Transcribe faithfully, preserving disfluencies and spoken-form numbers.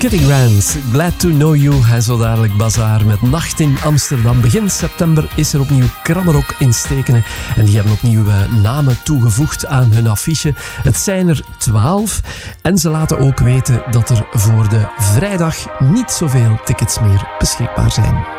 Kitty Grant, glad to know you. Hij zo dadelijk Bazaar met Nacht in Amsterdam. Begin september is er opnieuw Krammerok in Stekenen. En die hebben opnieuw namen toegevoegd aan hun affiche. Het zijn er twaalf. En ze laten ook weten dat er voor de vrijdag niet zoveel tickets meer beschikbaar zijn.